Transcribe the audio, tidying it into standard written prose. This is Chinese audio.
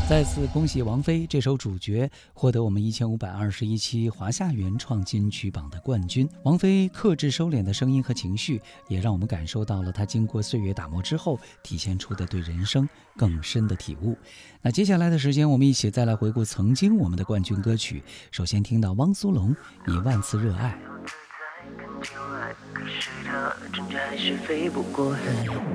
再次恭喜王菲这首主角获得我们1521期华夏原创金曲榜的冠军。王菲克制收敛的声音和情绪，也让我们感受到了她经过岁月打磨之后体现出的对人生更深的体悟。那接下来的时间，我们一起再来回顾曾经我们的冠军歌曲。首先听到汪苏泷《你万次热爱》。 可是他终究还是飞不过海。